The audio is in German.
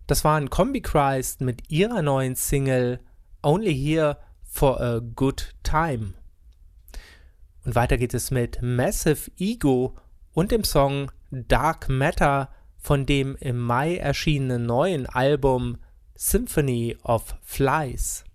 Das waren Combichrist mit ihrer neuen Single Only Here for a Good Time. Und weiter geht es mit Massive Ego und dem Song Dark Matter von dem im Mai erschienenen neuen Album Symphony of Flies.